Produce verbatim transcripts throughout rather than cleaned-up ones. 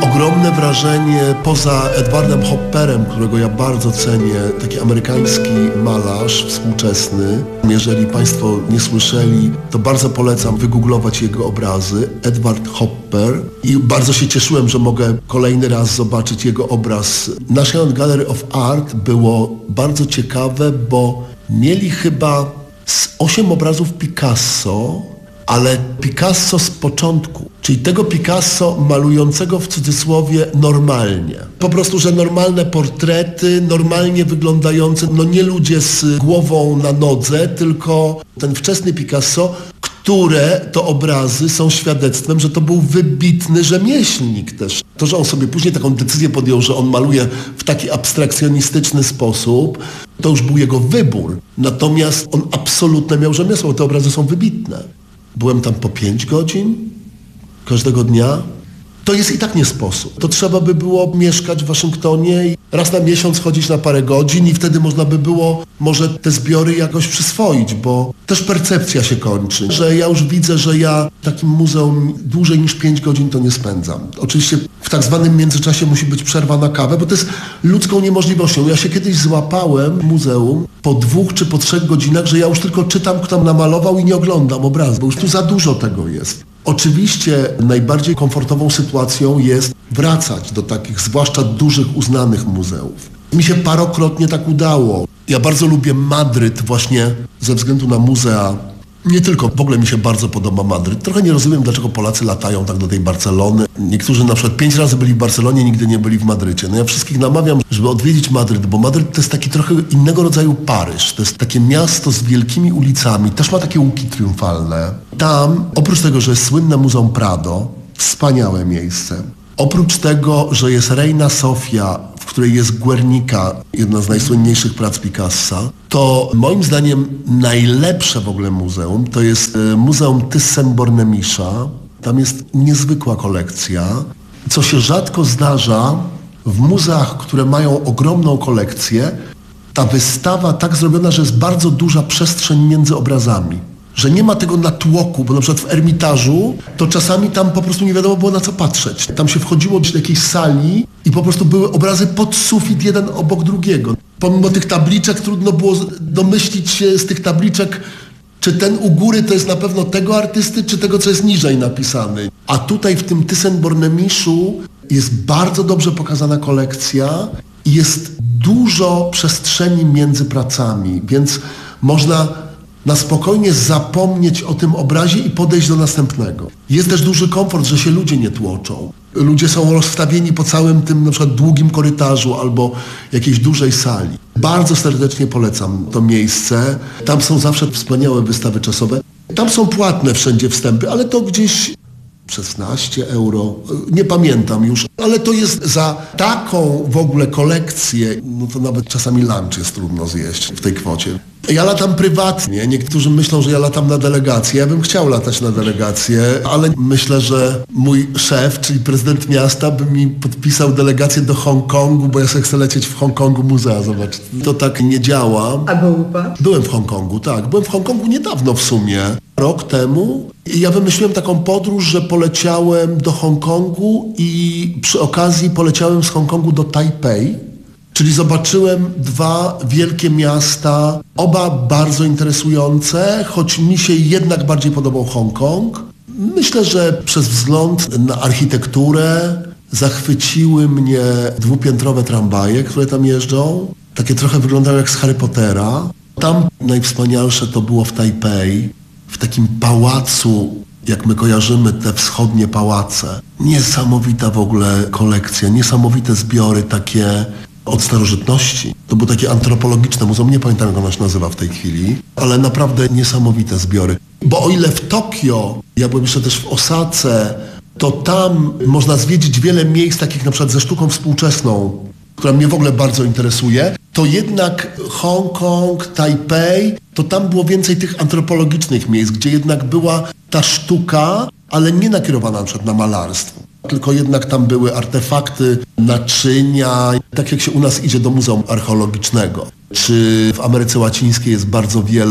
ogromne wrażenie poza Edwardem Hopperem, którego ja bardzo cenię, taki amerykański malarz współczesny. Jeżeli Państwo nie słyszeli, to bardzo polecam wygooglować jego obrazy. Edward Hopper. I bardzo się cieszyłem, że mogę kolejny raz zobaczyć jego obraz. National Gallery of Art było bardzo ciekawe, bo mieli chyba z osiem obrazów Picasso, ale Picasso z początku, czyli tego Picasso malującego w cudzysłowie normalnie. Po prostu, że normalne portrety, normalnie wyglądające, no nie ludzie z głową na nodze, tylko ten wczesny Picasso, które to obrazy są świadectwem, że to był wybitny rzemieślnik też. To, że on sobie później taką decyzję podjął, że on maluje w taki abstrakcjonistyczny sposób, to już był jego wybór. Natomiast on absolutnie miał rzemiosło, te obrazy są wybitne. Byłem tam po pięć godzin każdego dnia. To jest i tak nie sposób. To trzeba by było mieszkać w Waszyngtonie i raz na miesiąc chodzić na parę godzin i wtedy można by było może te zbiory jakoś przyswoić, bo też percepcja się kończy, że ja już widzę, że ja w takim muzeum dłużej niż pięć godzin to nie spędzam. Oczywiście w tak zwanym międzyczasie musi być przerwa na kawę, bo to jest ludzką niemożliwością. Ja się kiedyś złapałem w muzeum po dwóch czy po trzech godzinach, że ja już tylko czytam, kto tam namalował i nie oglądam obrazu, bo już tu za dużo tego jest. Oczywiście najbardziej komfortową sytuacją jest wracać do takich, zwłaszcza dużych, uznanych muzeów. Mi się parokrotnie tak udało. Ja bardzo lubię Madryt właśnie ze względu na muzea. Nie tylko, w ogóle mi się bardzo podoba Madryt. Trochę nie rozumiem, dlaczego Polacy latają tak do tej Barcelony. Niektórzy na przykład pięć razy byli w Barcelonie, nigdy nie byli w Madrycie. No ja wszystkich namawiam, żeby odwiedzić Madryt, bo Madryt to jest taki trochę innego rodzaju Paryż. To jest takie miasto z wielkimi ulicami, też ma takie łuki triumfalne. Tam, oprócz tego, że jest słynne Muzeum Prado, wspaniałe miejsce. Oprócz tego, że jest Reina Sofia, w której jest Guernica, jedna z najsłynniejszych prac Picassa, to moim zdaniem najlepsze w ogóle muzeum to jest Muzeum Thyssen-Bornemisza. Tam jest niezwykła kolekcja, co się rzadko zdarza w muzeach, które mają ogromną kolekcję. Ta wystawa tak zrobiona, że jest bardzo duża przestrzeń między obrazami. Że nie ma tego natłoku, bo na przykład w Ermitażu to czasami tam po prostu nie wiadomo było na co patrzeć. Tam się wchodziło do jakiejś sali i po prostu były obrazy pod sufit jeden obok drugiego. Pomimo tych tabliczek trudno było domyślić się z tych tabliczek, czy ten u góry to jest na pewno tego artysty, czy tego, co jest niżej napisane. A tutaj w tym Thyssen-Bornemiszu jest bardzo dobrze pokazana kolekcja i jest dużo przestrzeni między pracami, więc można na spokojnie zapomnieć o tym obrazie i podejść do następnego. Jest też duży komfort, że się ludzie nie tłoczą. Ludzie są rozstawieni po całym tym na przykład długim korytarzu albo jakiejś dużej sali. Bardzo serdecznie polecam to miejsce. Tam są zawsze wspaniałe wystawy czasowe. Tam są płatne wszędzie wstępy, ale to gdzieś szesnaście euro, nie pamiętam już, ale to jest za taką w ogóle kolekcję, no to nawet czasami lunch jest trudno zjeść w tej kwocie. Ja latam prywatnie, niektórzy myślą, że ja latam na delegację, ja bym chciał latać na delegację, ale myślę, że mój szef, czyli prezydent miasta, by mi podpisał delegację do Hongkongu, bo ja sobie chcę lecieć w Hongkongu muzea, zobacz. To tak nie działa. A był pan? Byłem w Hongkongu, tak. Byłem w Hongkongu niedawno w sumie, rok temu. I ja wymyśliłem taką podróż, że poleciałem do Hongkongu i przy okazji poleciałem z Hongkongu do Tajpej. Czyli zobaczyłem dwa wielkie miasta, oba bardzo interesujące, choć mi się jednak bardziej podobał Hongkong. Myślę, że przez wzgląd na architekturę zachwyciły mnie dwupiętrowe tramwaje, które tam jeżdżą. Takie trochę wyglądają jak z Harry Pottera. Tam najwspanialsze to było w Tajpej, w takim pałacu, jak my kojarzymy te wschodnie pałace. Niesamowita w ogóle kolekcja, niesamowite zbiory takie od starożytności. To było takie antropologiczne muzeum, nie pamiętam jak ono się nazywa w tej chwili, ale naprawdę niesamowite zbiory. Bo o ile w Tokio, ja byłem jeszcze też w Osace, to tam można zwiedzić wiele miejsc takich na przykład ze sztuką współczesną, która mnie w ogóle bardzo interesuje, to jednak Hongkong, Tajpej, to tam było więcej tych antropologicznych miejsc, gdzie jednak była ta sztuka, ale nie nakierowana na przykład na malarstwo. Tylko jednak tam były artefakty, naczynia, tak jak się u nas idzie do Muzeum Archeologicznego. Czy w Ameryce Łacińskiej jest bardzo wiele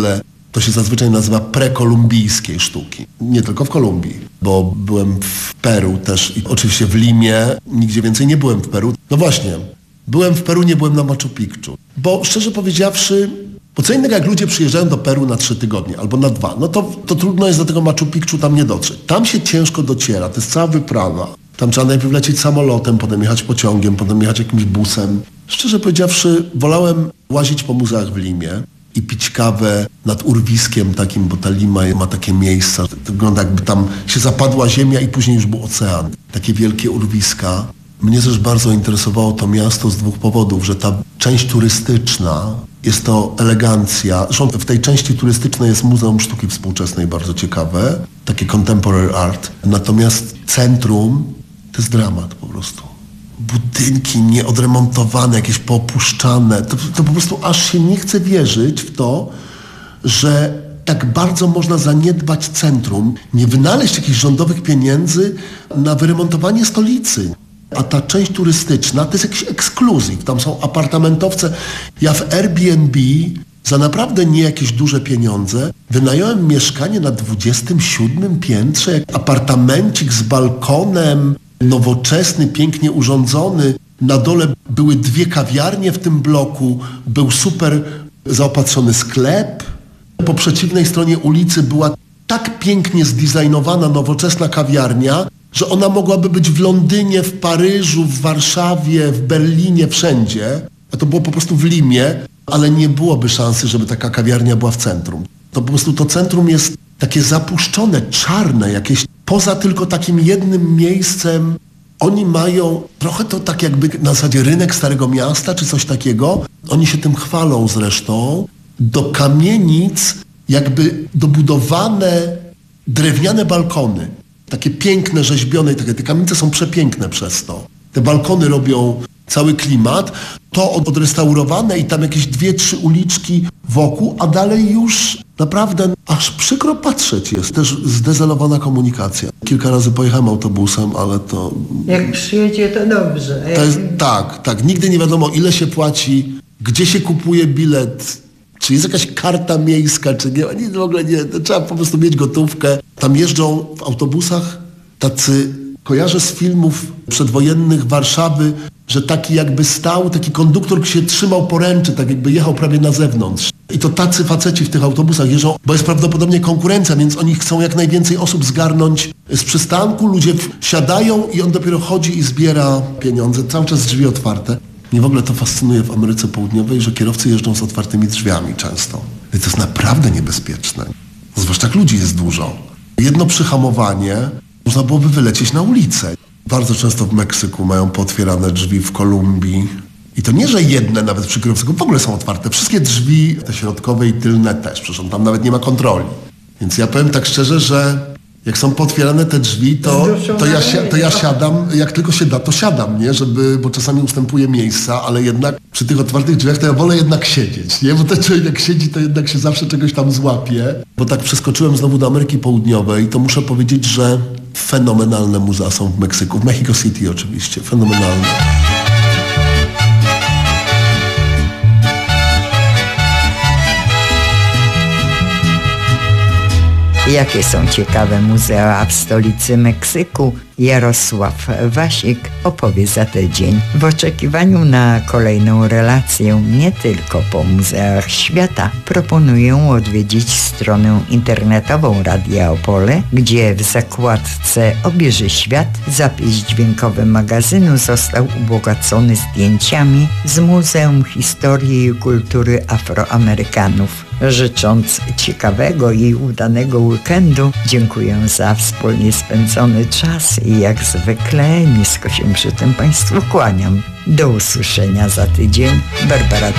To się zazwyczaj nazywa prekolumbijskiej sztuki. Nie tylko w Kolumbii, bo byłem w Peru też i oczywiście w Limie, nigdzie więcej nie byłem w Peru. No właśnie, byłem w Peru, nie byłem na Machu Picchu. Bo szczerze powiedziawszy, bo co innego jak ludzie przyjeżdżają do Peru na trzy tygodnie albo na dwa, no to, to trudno jest do tego Machu Picchu tam nie dotrzeć. Tam się ciężko dociera, to jest cała wyprawa. Tam trzeba najpierw lecieć samolotem, potem jechać pociągiem, potem jechać jakimś busem. Szczerze powiedziawszy, wolałem łazić po muzeach w Limie i pić kawę nad urwiskiem takim, bo ta Lima ma takie miejsca. To wygląda jakby tam się zapadła ziemia i później już był ocean. Takie wielkie urwiska. Mnie też bardzo interesowało to miasto z dwóch powodów, że ta część turystyczna jest to elegancja. Zresztą w tej części turystycznej jest Muzeum Sztuki Współczesnej bardzo ciekawe, takie contemporary art. Natomiast centrum to jest dramat po prostu. Budynki nieodremontowane, jakieś poopuszczane. To, to po prostu aż się nie chce wierzyć w to, że tak bardzo można zaniedbać centrum, nie wynaleźć jakichś rządowych pieniędzy na wyremontowanie stolicy. A ta część turystyczna to jest jakiś ekskluzyw. Tam są apartamentowce. Ja w Airbnb za naprawdę nie jakieś duże pieniądze wynająłem mieszkanie na dwudziestym siódmym piętrze, jak apartamencik z balkonem, nowoczesny, pięknie urządzony. Na dole były dwie kawiarnie w tym bloku, był super zaopatrzony sklep. Po przeciwnej stronie ulicy była tak pięknie zdizajnowana, nowoczesna kawiarnia, że ona mogłaby być w Londynie, w Paryżu, w Warszawie, w Berlinie, wszędzie. A to było po prostu w Limie, ale nie byłoby szansy, żeby taka kawiarnia była w centrum. To po prostu to centrum jest takie zapuszczone, czarne, jakieś poza tylko takim jednym miejscem. Oni mają trochę to tak jakby na zasadzie rynek Starego Miasta, czy coś takiego. Oni się tym chwalą zresztą. Do kamienic jakby dobudowane drewniane balkony. Takie piękne, rzeźbione, takie, te kamienice są przepiękne przez to. Te balkony robią cały klimat. To odrestaurowane i tam jakieś dwie, trzy uliczki wokół, a dalej już naprawdę aż przykro patrzeć jest. Też zdezelowana komunikacja. Kilka razy pojechałem autobusem, ale to... Jak przyjedzie, to dobrze. To jest, tak, tak. Nigdy nie wiadomo, ile się płaci, gdzie się kupuje bilet, czy jest jakaś karta miejska, czy nie. Nic w ogóle nie. Trzeba po prostu mieć gotówkę. Tam jeżdżą w autobusach tacy, kojarzę z filmów przedwojennych Warszawy, że taki jakby stał, taki konduktor się trzymał poręczy, tak jakby jechał prawie na zewnątrz. I to tacy faceci w tych autobusach jeżdżą, bo jest prawdopodobnie konkurencja, więc oni chcą jak najwięcej osób zgarnąć z przystanku. Ludzie wsiadają i on dopiero chodzi i zbiera pieniądze. Cały czas drzwi otwarte. Mnie w ogóle to fascynuje w Ameryce Południowej, że kierowcy jeżdżą z otwartymi drzwiami często. I to jest naprawdę niebezpieczne. Zwłaszcza jak ludzi jest dużo. Jedno przyhamowanie, można byłoby wylecieć na ulicę. Bardzo często w Meksyku mają pootwierane drzwi, w Kolumbii. I to nie, że jedne nawet przy kierowcy, w ogóle są otwarte. Wszystkie drzwi, te środkowe i tylne też. Przecież on tam nawet nie ma kontroli. Więc ja powiem tak szczerze, że jak są pootwierane te drzwi, to, to, ja, to ja siadam, jak tylko się da, to siadam, nie? Żeby, bo czasami ustępuję miejsca, ale jednak przy tych otwartych drzwiach to ja wolę jednak siedzieć, nie? Bo ten człowiek jak siedzi, to jednak się zawsze czegoś tam złapie. Bo tak przeskoczyłem znowu do Ameryki Południowej, to muszę powiedzieć, że fenomenalne muzea są w Meksyku, w Mexico City oczywiście, fenomenalne. Jakie są ciekawe muzea w stolicy Meksyku? Jarosław Wasik opowie za tydzień. W oczekiwaniu na kolejną relację nie tylko po muzeach świata proponuję odwiedzić stronę internetową Radia Opole, gdzie w zakładce Obieży Świat zapis dźwiękowy magazynu został ubogacony zdjęciami z Muzeum Historii i Kultury Afroamerykanów. Życząc ciekawego i udanego weekendu, dziękuję za wspólnie spędzony czas i jak zwykle nisko się przy tym Państwu kłaniam. Do usłyszenia za tydzień. Barbara